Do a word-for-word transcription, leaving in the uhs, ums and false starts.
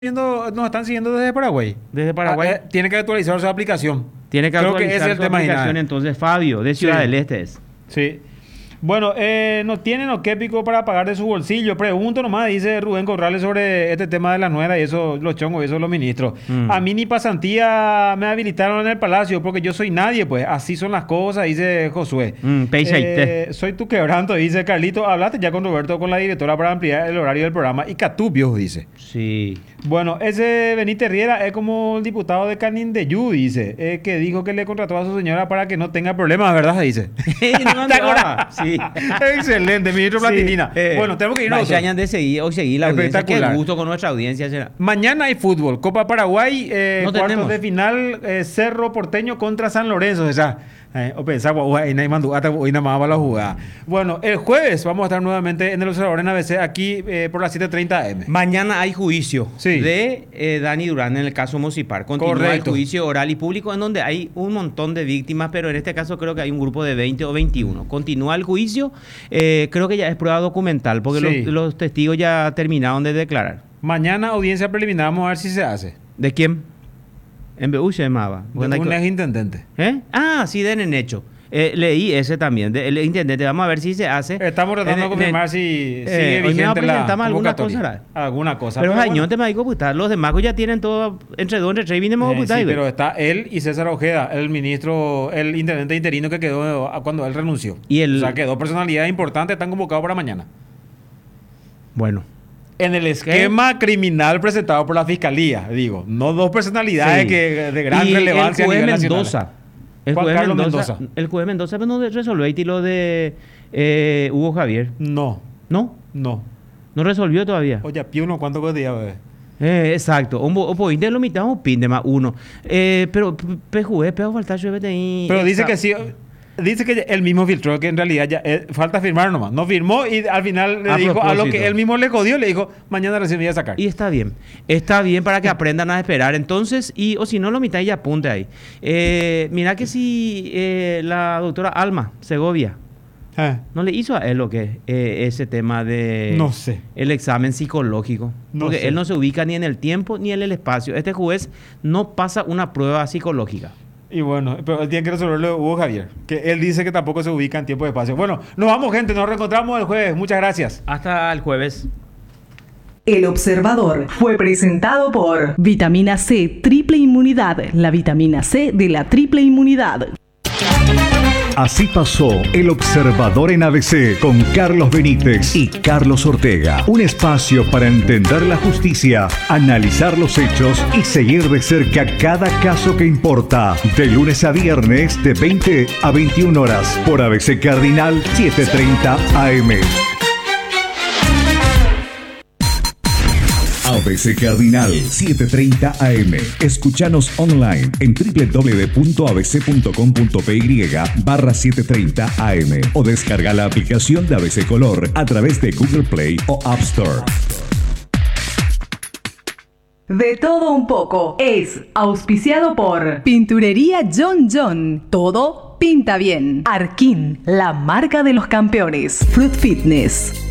Siguiendo- nos están siguiendo desde Paraguay. Desde Paraguay. Ah, eh, tiene que actualizar su aplicación. Tiene que Creo que actualizar ese es el su tema aplicación, final. entonces Fabio, de Ciudad Sí. del Este es. Sí. Bueno, eh, ¿no tienen o qué pico para pagar de su bolsillo? Pregunto nomás, dice Rubén Corrales sobre este tema de la nuera y eso, los chongos, eso los ministros. Mm. A mí ni pasantía me habilitaron en el palacio porque yo soy nadie, pues. Así son las cosas, dice Josué. Mm, peixa y Eh, soy tu quebranto, dice Carlito. Hablaste ya con Roberto, con la directora, para ampliar el horario del programa. Y Catubios, dice. Sí. Bueno, ese Benítez Riera es como el diputado de Canindeyú, dice, eh, que dijo que le contrató a su señora para que no tenga problemas, ¿verdad? Dice. No ¿Te andaba. acuerdas? Sí. Excelente, ministro Sí, Platinina. eh, Bueno, tenemos que irnos. Vayan de seguir, hoy seguir la audiencia. Qué Espectacular. gusto con nuestra audiencia será. Mañana hay fútbol. Copa Paraguay, eh, No cuartos tenemos. de final, eh, Cerro Porteño contra San Lorenzo. O sea, eh, o pensaba, hoy no hay mandugata, hoy nada más va la jugada. Bueno, el jueves vamos a estar nuevamente en el Observador en A B C, aquí eh, por las siete treinta A M. Mañana hay juicio Sí. de eh, Dani Durán en el caso Mosipar. Continúa Correcto. el juicio oral y público en donde hay un montón de víctimas, pero en este caso creo que hay un grupo de veinte o veintiuno. Continúa el juicio, eh, creo que ya es prueba documental, porque Sí. los, los testigos ya terminaron de declarar. Mañana audiencia preliminar, vamos a ver si se hace. ¿De quién? En B U se llamaba. De Bueno, hay un co- ex intendente. ¿Eh? Ah, sí, de Nenecho. Eh, leí ese también, del intendente. Vamos a ver si se hace. Estamos tratando Eh, de confirmar ne- si eh, sigue hoy me vigente la presentamos alguna convocatoria. cosa, ¿verdad? Alguna cosa. Pero bueno. Jañón te me dijo, puta, los demás ya tienen todo entre dos, entre tres, vinimos Eh, a putar. sí, pero está él y César Ojeda, el ministro, el intendente interino que quedó a- cuando él renunció. Y el- O sea, que dos personalidades importantes están convocados para mañana. Bueno. En el esquema criminal presentado por la fiscalía, digo, no dos personalidades Sí. que de gran Y relevancia el a juez nivel Mendoza. nacional. El Juan juez Carlos Mendoza, Mendoza. El juez Mendoza pero no resolvió ahí lo de eh, Hugo Javier. No, ¿No? no. No resolvió todavía. Oye, pie uno, ¿cuánto costía, bebé? Eh, exacto. Un po- un de lo mitad un pin de más uno. Eh, pero P J E, pero falta yo ahí. Pero dice que sí, dice que él mismo filtró, que en realidad ya eh, falta firmar nomás. No firmó y al final le A dijo a lo propósito. que él mismo le jodió, le dijo, mañana recién voy a sacar. Y está bien. Está bien para que aprendan a esperar. Entonces, y o si no, lo mitad y apunte ahí. Eh, mira que si eh, la doctora Alma Segovia Eh, no le hizo a él lo que eh, ese tema de No sé. el examen psicológico. No porque sé. él no se ubica ni en el tiempo ni en el espacio. Este juez no pasa una prueba psicológica. Y bueno, pero él tiene que resolverlo Hugo Javier, que él dice que tampoco se ubica en tiempo y espacio. Bueno, nos vamos, gente, nos reencontramos el jueves. Muchas gracias. Hasta el jueves. El Observador fue presentado por Vitamina C, triple inmunidad, la vitamina C de la triple inmunidad. Así pasó El Observador en A B C con Carlos Benítez y Carlos Ortega. Un espacio para entender la justicia, analizar los hechos y seguir de cerca cada caso que importa. De lunes a viernes de veinte a veintiuna horas por A B C Cardinal setecientos treinta A M. A B C Cardinal setecientos treinta A M. Escúchanos online en doble u doble u doble u punto a b c punto com punto p y barra setecientos treinta A M o descarga la aplicación de A B C Color a través de Google Play o App Store. De todo un poco es auspiciado por Pinturería John John. Todo pinta bien. Arkin, la marca de los campeones. Fruit Fitness.